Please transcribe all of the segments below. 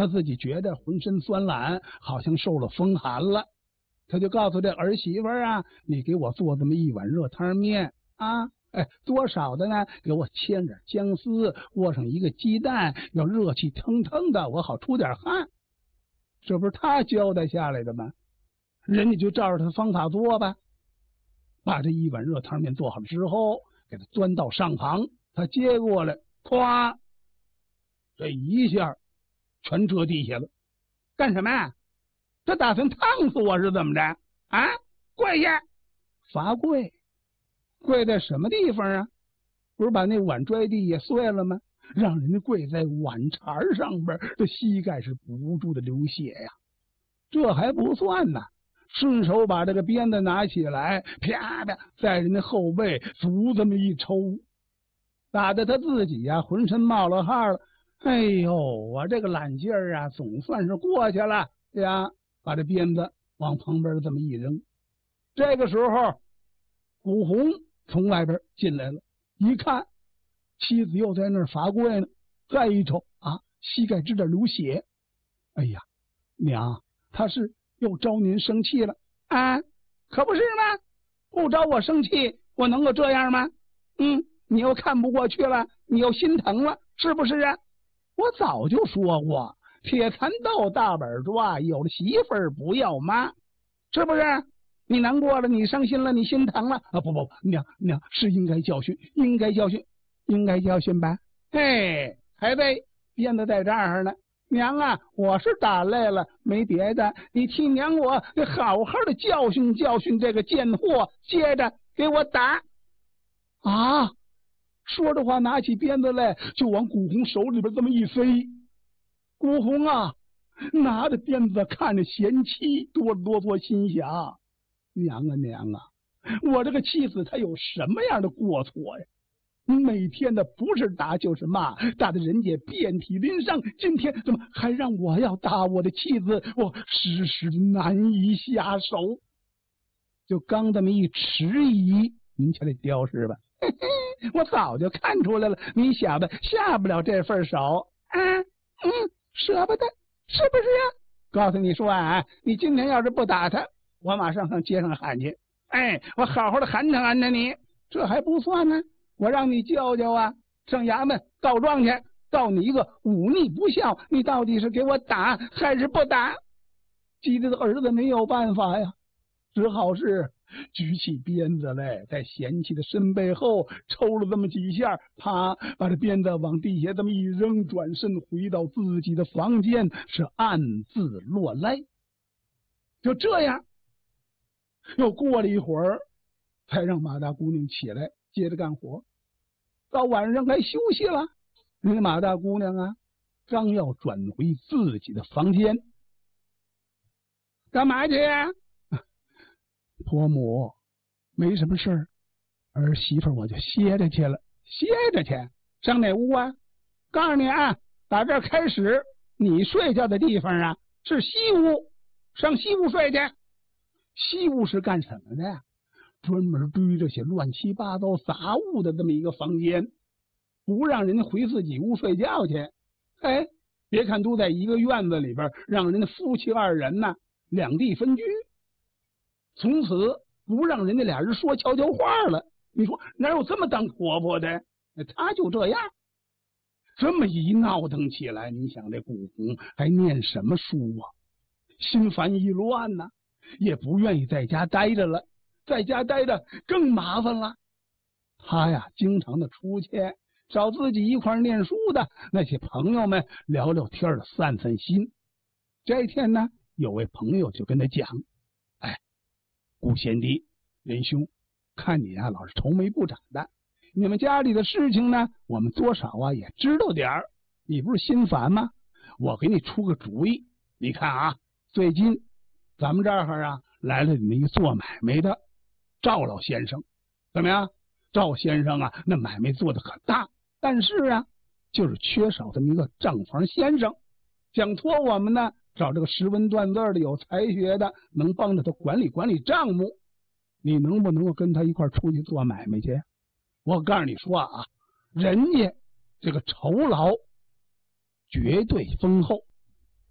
他自己觉得浑身酸懒，好像受了风寒了。他就告诉这儿媳妇啊，你给我做这么一碗热汤面啊，多少的呢？给我切点姜丝，窝上一个鸡蛋，要热气腾腾的，我好出点汗。这不是他交代下来的吗？人家就照着他的方法做吧。把这一碗热汤面做好了之后，给他端到上旁，他接过来，咵，这一下全折地下了。干什么呀？这打算烫死我是怎么着啊？跪下！罚跪。跪在什么地方啊？不是把那碗拽地下碎了吗？让人家跪在碗茬上边，这膝盖是不住的流血呀。这还不算呢，顺手把这个鞭子拿起来，啪的在人家后背足这么一抽，打得他自己呀浑身冒了汗了。哎呦，我这个懒劲儿啊，总算是过去了呀！把这鞭子往旁边这么一扔。这个时候，古红从外边进来了，一看妻子又在那儿罚跪呢，再一瞅啊，膝盖直点流血。哎呀，娘，他是又招您生气了啊？可不是吗？不招我生气，我能够这样吗？你又看不过去了，你又心疼了，是不是啊？我早就说过，铁蚕豆大本抓，有了媳妇儿不要妈，是不是？你难过了，你伤心了，你心疼了啊？不，娘是应该教训，应该教训吧？嘿，孩子，鞭子在这儿呢。娘啊，我是打累了，没别的，你替娘我好好的教训这个贱货，接着给我打啊！说着话，拿起鞭子来就往古红手里边这么一塞。古红啊，拿着鞭子看着贤妻，哆嗦心想：娘啊，我这个妻子她有什么样的过错呀？每天的不是打就是骂，打得人家遍体鳞伤。今天怎么还让我要打我的妻子？我时时难以下手。就刚这么一迟疑，您瞧这雕是吧？嘿嘿，我早就看出来了，你小子下不了这份手啊！舍不得，是不是啊？告诉你说啊，你今天要是不打他，我马上上街上喊去。我好好的喊他你，这还不算呢。我让你教啊，上衙门告状去，告你一个忤逆不孝，你到底是给我打还是不打？急得儿子没有办法呀，只好是举起鞭子来，在贤妻的身背后抽了这么几下，啪，把这鞭子往地下这么一扔，转身回到自己的房间，是暗自落泪。就这样，又过了一会儿，才让马大姑娘起来接着干活。到晚上该休息了，那马大姑娘啊，刚要转回自己的房间，干嘛去呀？婆母，没什么事儿，儿媳妇我就歇着去了。歇着去？上哪屋啊？告诉你啊，打这儿开始，你睡觉的地方啊是西屋，上西屋睡去。西屋是干什么的呀？专门堆着些乱七八糟杂物的这么一个房间，不让人家回自己屋睡觉去。别看都在一个院子里边，让人家夫妻二人呢两地分居，从此不让人家俩人说悄悄话了。你说哪有这么当婆婆的？他就这样，这么一闹腾起来，你想这古红还念什么书啊？心烦意乱呢，也不愿意在家待着了。在家待着更麻烦了，他呀经常的出去找自己一块念书的那些朋友们聊聊天的，散散心。这一天呢，有位朋友就跟他讲：顾贤弟，仁兄，看你啊老是愁眉不展的，你们家里的事情呢，我们多少啊也知道点儿，你不是心烦吗？我给你出个主意，你看啊，最近咱们这儿啊来了你们一个做买卖的赵老先生，怎么样？赵先生啊，那买卖做的可大，但是啊，就是缺少这么一个账房先生，想托我们呢找这个识文断字的有才学的，能帮着他管理账目。你能不能够跟他一块出去做买卖去？我告诉你说啊，人家这个酬劳绝对丰厚，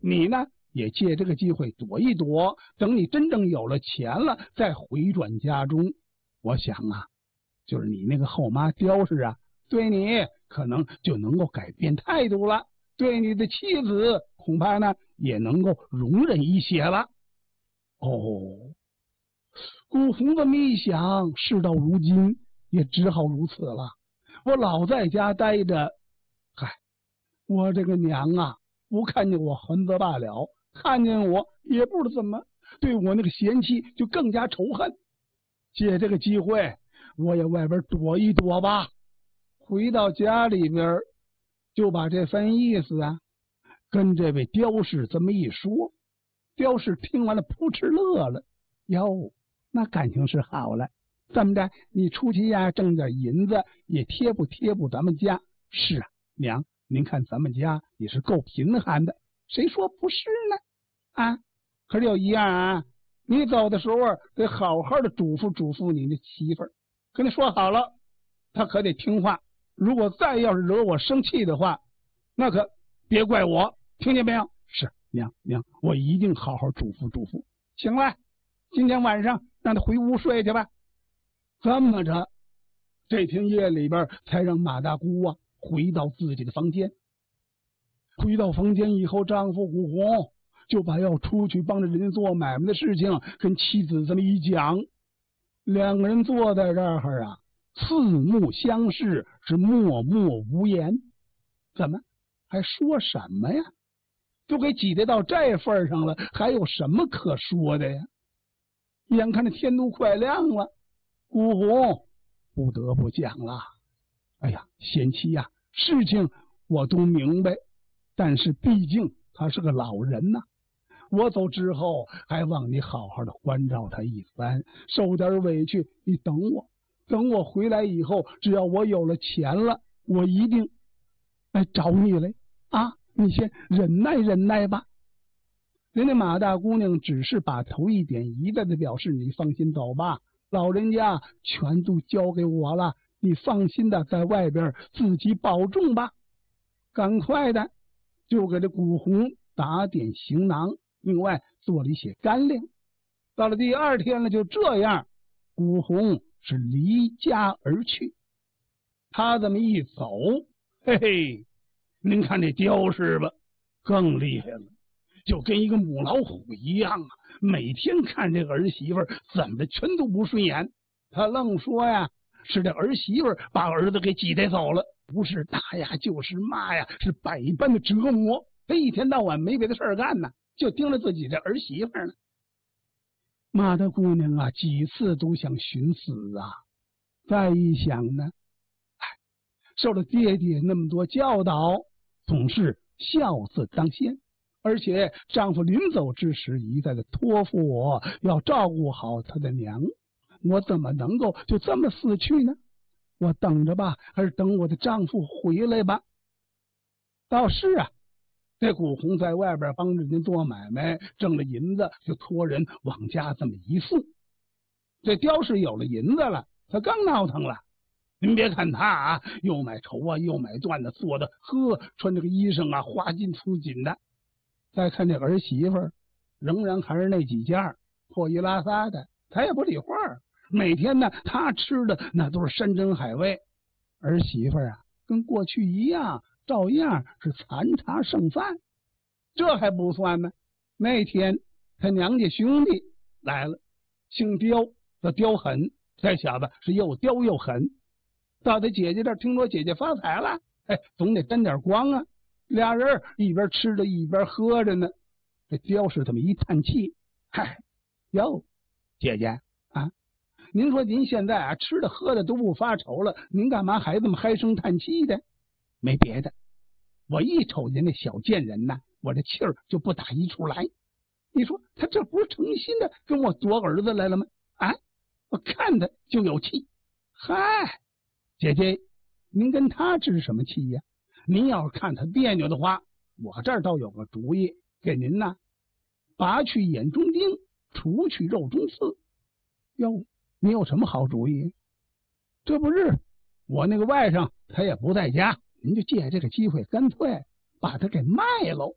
你呢也借这个机会躲一躲，等你真正有了钱了再回转家中。我想啊，就是你那个后妈刁氏啊，对你可能就能够改变态度了，对你的妻子恐怕呢也能够容忍一些了。哦，古红这么一想，事到如今也只好如此了。我老在家待着，嗨，我这个娘啊，不看见我还则罢了，看见我也不知道怎么对我那个贤妻就更加仇恨。借这个机会，我也外边躲一躲吧。回到家里边，就把这番意思啊，跟这位刁氏这么一说。刁氏听完了，扑哧乐了。哟，那感情是好了。这么着，你出去呀，挣点银子，也贴补咱们家。是啊，娘，您看咱们家也是够贫寒的，谁说不是呢？啊，可是有一样啊，你走的时候得好好的嘱咐你的媳妇儿，跟他说好了，他可得听话。如果再要是惹我生气的话，那可别怪我，听见没有？是娘，我一定好好嘱咐。行了，今天晚上让他回屋睡去吧。这么着，这天夜里边才让马大姑啊回到自己的房间。回到房间以后，丈夫古红就把要出去帮着人家做买卖的事情跟妻子这么一讲。两个人坐在这儿啊，四目相视，是默默无言。怎么还说什么呀？都给挤得到这份上了，还有什么可说的呀？眼看着天都快亮了，古红不得不讲了。哎呀，贤妻呀，事情我都明白，但是毕竟他是个老人呐，我走之后还望你好好的关照他一番，受点委屈你等我回来以后，只要我有了钱了，我一定来找你来啊！你先忍耐吧。人家马大姑娘只是把头一点，一再的表示你放心走吧，老人家全都交给我了，你放心的在外边自己保重吧。赶快的就给这古红打点行囊，另外做了一些干粮。到了第二天了，就这样，古红是离家而去。他这么一走，嘿嘿，您看这刁氏吧，更厉害了，就跟一个母老虎一样啊！每天看这个儿媳妇怎么的全都不顺眼，他愣说呀，是这儿媳妇把儿子给挤带走了，不是打呀就是骂呀，是百般的折磨。他一天到晚没别的事干呢，就盯着自己这儿媳妇呢。马大姑娘啊，几次都想寻死啊，再一想呢，受了爹爹那么多教导，总是孝字当先，而且丈夫临走之时一再的托付我要照顾好他的娘，我怎么能够就这么死去呢？我等着吧，还是等我的丈夫回来吧。倒是啊，这古红在外边帮着人做买卖，挣了银子就托人往家这么一送。这刁氏有了银子了，他刚闹腾了。您别看他啊，又买绸啊，又买缎的，做的穿这个衣裳啊，花金粗锦的。再看这儿媳妇仍然还是那几件破衣拉撒的，他也不理话。每天呢，他吃的那都是山珍海味，儿媳妇啊，跟过去一样，照样是残茶剩饭。这还不算呢，那天他娘家兄弟来了，姓刁，叫刁狠，这小子是又刁又狠。到他姐姐这儿，听说姐姐发财了，总得沾点光啊。俩人一边吃着一边喝着呢。这刁氏这么一叹气，哟，姐姐啊，您说您现在啊吃的喝的都不发愁了，您干嘛还这么唉声叹气的？没别的，我一瞅见那小贱人呐，我这气儿就不打一处来。你说他这不是诚心的跟我夺儿子来了吗？啊，我看他就有气。嗨，姐姐，您跟他置什么气呀？您要是看他别扭的话，我这儿倒有个主意，给您呢，拔去眼中钉，除去肉中刺。哟，你有什么好主意？这不是我那个外甥他也不在家，您就借这个机会，干脆把他给卖喽。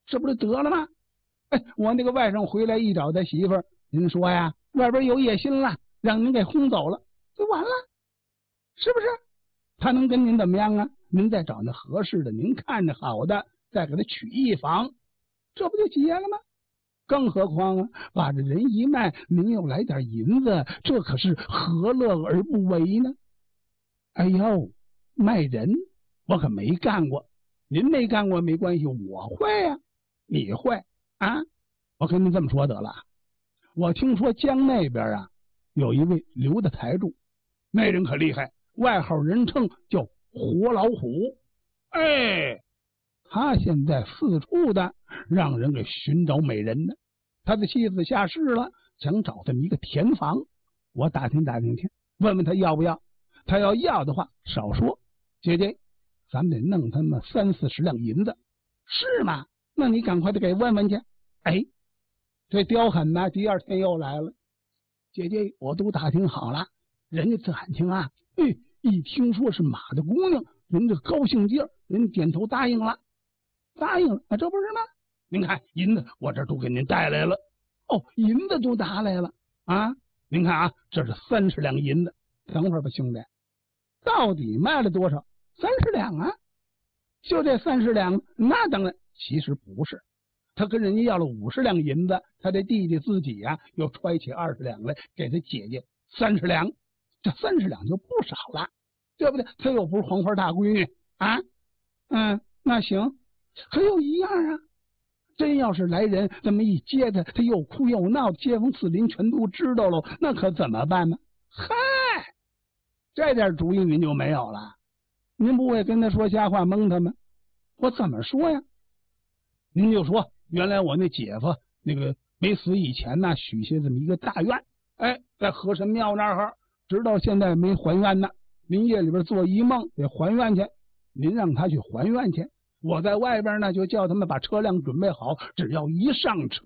这不就得了吗？哎，我那个外甥回来一找他媳妇儿，您说呀，外边有野心了，让您给轰走了，就完了，是不是？他能跟您怎么样啊？您再找那合适的，您看着好的，再给他娶一房，这不就结了吗？更何况啊，把这人一卖，您又来点银子，这可是何乐而不为呢？哎呦，卖人我可没干过，您没干过没关系，我会呀，你会啊？我跟您这么说得了，我听说江那边啊有一位刘的台柱，那人可厉害，外号人称叫活老虎。哎，他现在四处的让人给寻找美人呢。他的妻子下世了，想找这么一个田房，我打听打听去，问问他要不要。他要的话，少说，姐姐，咱们得弄他们30-40两银子，是吗？那你赶快的给问问去。哎，这刁狠呐，第二天又来了。姐姐，我都打听好了，人家感情啊，一听说是马大姑娘，人家高兴劲儿，人家点头答应了，啊，这不是吗？您看银子我这都给您带来了。哦，银子都拿来了啊！您看啊，这是30两银子。等会儿吧，兄弟，到底卖了多少？30两啊？就这30两？那当然，其实不是，他跟人家要了50两银子，他这弟弟自己呀又揣起20两来给他姐姐30两，这30两就不少了，对不对？他又不是黄花大闺女啊。那行，可有一样啊，真要是来人这么一接他，他又哭又闹，街坊四邻全都知道了，那可怎么办呢？嗨，这点主意您就没有了。您不会跟他说瞎话蒙他吗？我怎么说呀？您就说原来我那姐夫那个没死以前呢，许下这么一个大愿，在河神庙那儿，直到现在没还愿呢。您夜里边做一梦得还愿去，您让他去还愿去。我在外边呢，就叫他们把车辆准备好，只要一上车，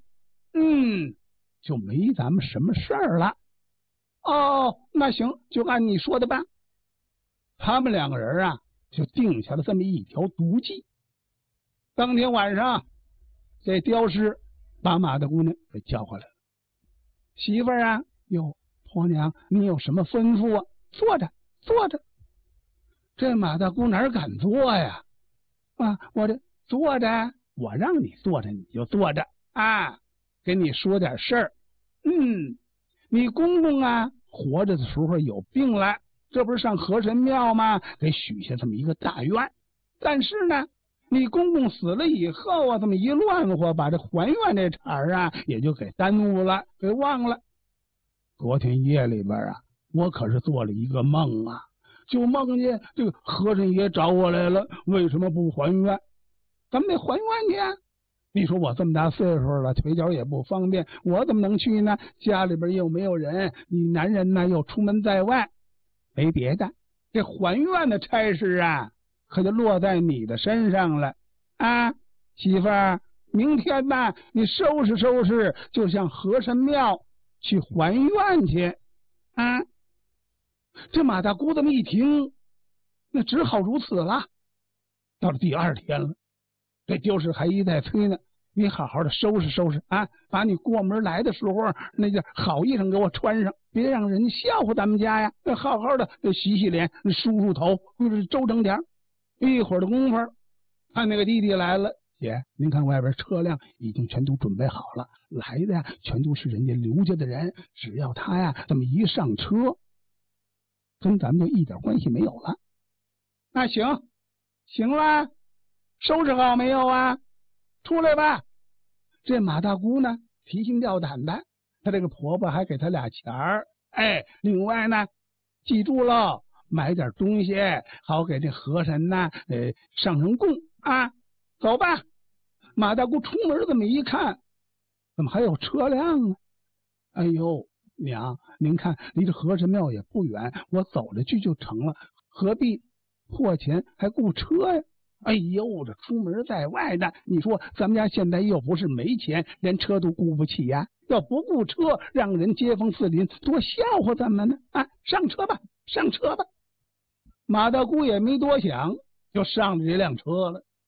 就没咱们什么事儿了。哦，那行，就按你说的办。他们两个人啊，就定下了这么一条毒计。当天晚上，这刁师把马大姑娘给叫回来了。媳妇儿啊，哟，婆娘，你有什么吩咐啊？坐着，坐着。这马大姑哪敢坐呀？我这坐着，我让你坐着你就坐着啊。给你说点事儿。你公公啊，活着的时候有病了，这不是上河神庙吗？给许下这么一个大愿。但是呢，你公公死了以后啊，这么一乱活，把这还愿这茬儿啊，也就给耽误了，给忘了。昨天夜里边啊，我可是做了一个梦啊，就梦见这个和尚爷找我来了，为什么不还愿？咱们得还愿去啊！你说我这么大岁数了，腿脚也不方便，我怎么能去呢？家里边又没有人，你男人呢又出门在外，没别的，这还愿的差事啊，可就落在你的身上了啊！媳妇儿，明天吧，你收拾收拾，就向河神庙去还愿去啊！这马大姑这么一听，那只好如此了。到了第二天了，这刁师还一再催呢，你好好的收拾收拾啊，把你过门来的时候那件好衣裳给我穿上，别让人笑话咱们家呀。好好的洗洗脸，梳梳头，周整点。一会儿的功夫，看那个弟弟来了，姐，您看外边车辆已经全都准备好了，来的呀全都是人家刘家的人，只要他呀这么一上车，跟咱们就一点关系没有了。那行了，收拾好没有啊？出来吧。这马大姑呢，提心吊胆的，她这个婆婆还给她俩钱儿。另外呢，记住喽，买点东西，好给这和珅呢，上上供啊。走吧。马大姑出门这么一看，怎么还有车辆啊？哎呦，娘，您看离这和珅庙也不远，我走着去就成了，何必破钱还雇车呀？哎呦，这出门在外的，你说咱们家现在又不是没钱，连车都雇不起呀。要不雇车，让人街坊四邻多笑话咱们呢。上车吧，上车吧。马大姑也没多想，就上了这辆车了。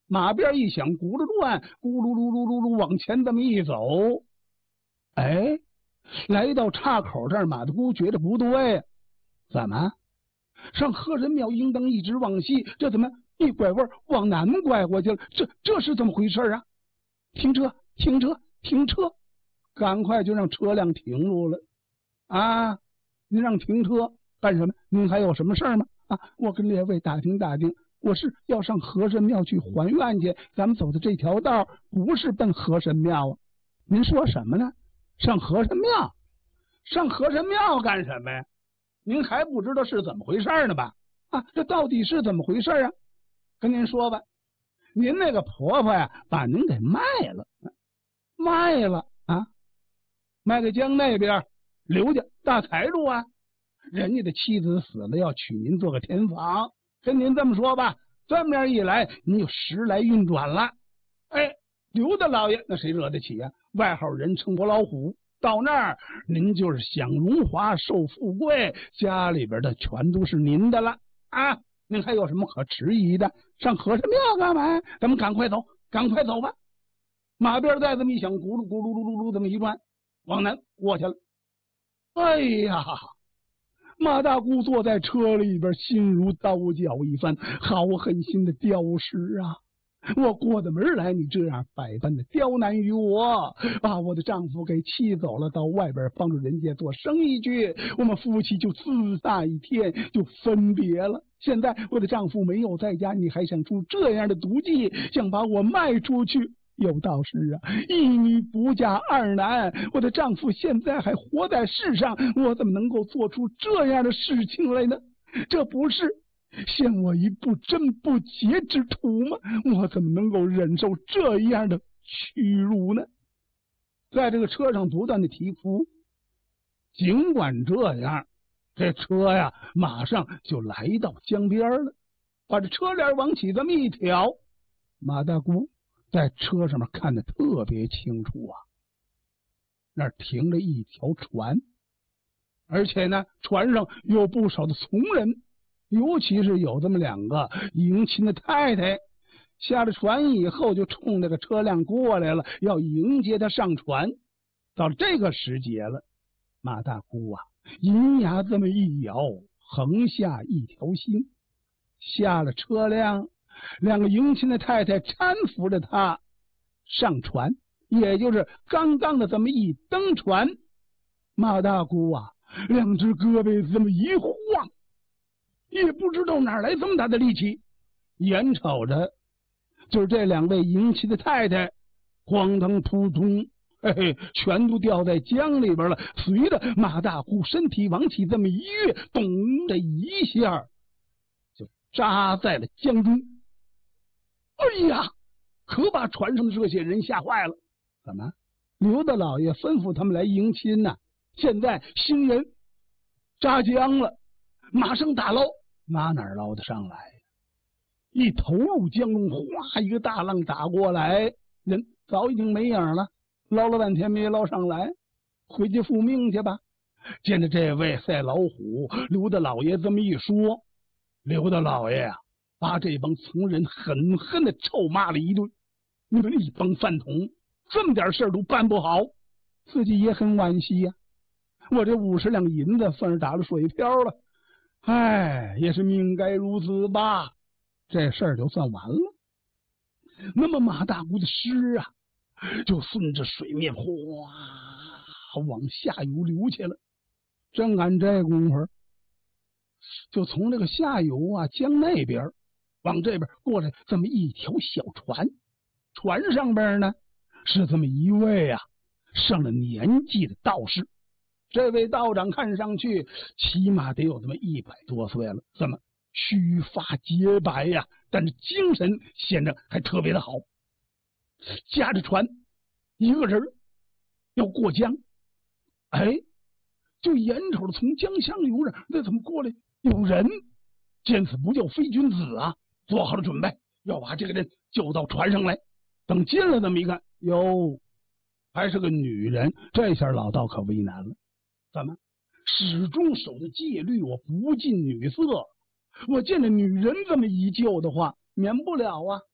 马鞭一响，轱辘转，咕噜噜噜噜噜往前这么一走，哎，来到岔口这儿，马大姑觉得不对，怎么上河神庙应当一直往西，这怎么一拐弯往南拐过去了？这是怎么回事啊？停车！停车！停车！赶快就让车辆停住了啊！您让停车干什么？您还有什么事儿吗？啊，我跟列位打听打听，我是要上河神庙去还愿去。咱们走的这条道不是奔河神庙啊！您说什么呢？上河神庙？上河神庙干什么呀？您还不知道是怎么回事呢吧？啊，这到底是怎么回事啊？跟您说吧，您那个婆婆呀，把您给卖了，卖了啊，卖给江那边刘家大财主啊，人家的妻子死了，要娶您做个填房。跟您这么说吧，这么样一来，您就时来运转了。哎，刘大老爷那谁惹得起呀？外号人称伯老虎。到那儿，您就是享荣华受富贵，家里边的全都是您的了啊！您还有什么可迟疑的？上和尚庙干嘛？咱们赶快走，赶快走吧！马鞭再这么一响，咕噜咕噜噜噜噜这么一转，往南过去了。哎呀，马大姑坐在车里边，心如刀绞一番，好狠心的雕师啊！我过的门来，你这样百般的刁难于我，把我的丈夫给气走了，到外边帮助人家做生意去，我们夫妻就自大一天就分别了。现在我的丈夫没有在家，你还想出这样的毒计，想把我卖出去？有道是啊，一女不嫁二男，我的丈夫现在还活在世上，我怎么能够做出这样的事情来呢？这不是陷我于不贞不洁之途吗？我怎么能够忍受这样的屈辱呢？在这个车上不断的啼哭。尽管这样，这车呀马上就来到江边了，把这车帘往起这么一挑，马大姑在车上面看得特别清楚啊，那儿停着一条船，而且呢船上有不少的从人，尤其是有这么两个迎亲的太太，下了船以后就冲那个车辆过来了，要迎接他上船。到了这个时节了，马大姑啊银牙这么一咬，横下一条心，下了车辆，两个迎亲的太太搀扶着他上船，也就是刚刚的这么一登船，马大姑啊两只胳膊这么一晃，也不知道哪来这么大的力气，眼瞅着就是这两位迎亲的太太咣当扑通，嘿嘿，全都掉在江里边了。随着马大姑身体往起这么一跃，咚的一下就扎在了江中。哎呀，可把船上的这些人吓坏了。怎么？刘大老爷吩咐他们来迎亲呢，现在新人扎江了，马上打捞，哪捞得上来？一投入江中，哗，一个大浪打过来，人早已经没影了，捞了半天没捞上来，回去复命去吧。见着这位赛老虎，刘大老爷这么一说，刘大老爷啊把这帮从人狠狠的臭骂了一顿。你们一帮饭桶，这么点事儿都办不好，自己也很惋惜呀。我这50两银子算是打了水漂了，哎，也是命该如此吧。这事儿就算完了。那么马大姑的尸啊，就顺着水面哗往下游流去了。正赶这功夫，就从这个下游啊江那边往这边过来这么一条小船，船上边呢是这么一位啊上了年纪的道士。这位道长看上去起码得有这么100多岁了，这么须发洁白呀，但是精神显得还特别的好。驾着船，一个人要过江，哎，就眼瞅着从江上游着，那怎么过来有人？见此不叫非君子啊，做好了准备，要把这个人救到船上来。等进了这么一看，哟，还是个女人，这下老道可为难了。怎么？始终守着戒律，我不近女色。我见着女人这么一救的话，免不了啊，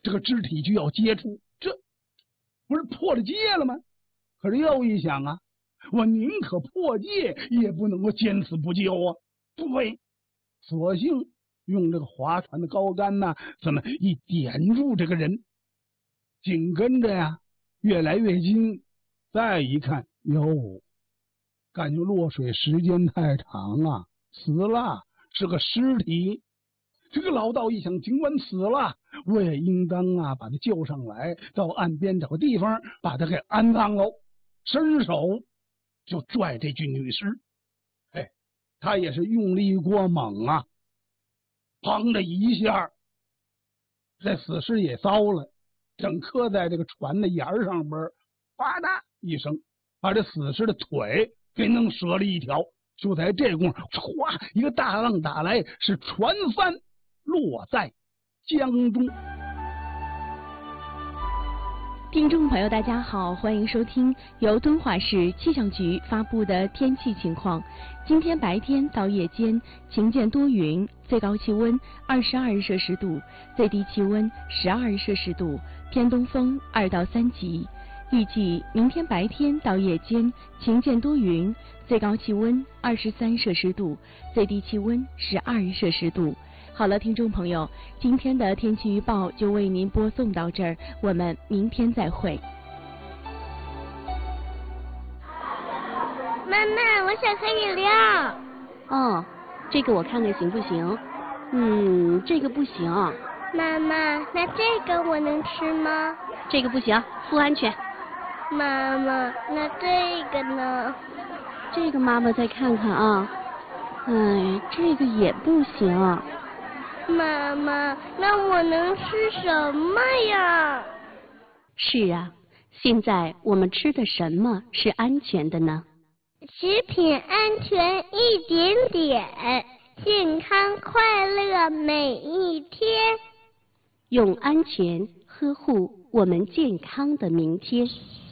这个肢体就要接触，这不是破了戒了吗？可是又一想啊，我宁可破戒，也不能够见死不救啊！对，索性用这个划船的高杆呐，这么一点住这个人，紧跟着呀，越来越近，再一看，哟，感觉落水时间太长啊，死了，是个尸体。这个老道一想，尽管死了，我也应当啊把他救上来，到岸边找个地方把他给安葬喽。伸手就拽这具女尸，哎，他也是用力过猛啊，砰的一下，这死尸也糟了，整磕在这个船的沿上边，哗嗒一声，把这死尸的腿给弄折了一条。就在这功夫，唰，一个大浪打来，是船帆落在江中。 听众朋友大家好，欢迎收听由敦化市气象局发布的天气情况。今天白天到夜间晴间多云，最高气温22摄氏度，最低气温12摄氏度，偏东风2到3级。预计明天白天到夜间晴间多云，最高气温23摄氏度，最低气温12摄氏度。好了，听众朋友，今天的天气预报就为您播送到这儿，我们明天再会。 妈妈，我想喝饮料。 哦，这个我看看行不行？这个不行。 妈妈，那这个我能吃吗？ 这个不行，不安全。 妈妈，那这个呢？ 这个妈妈再看看啊。这个也不行。 妈妈，那我能吃什么呀？ 是啊，现在我们吃的什么是安全的呢？ 食品安全一点点，健康快乐每一天。 用安全呵护我们健康的明天。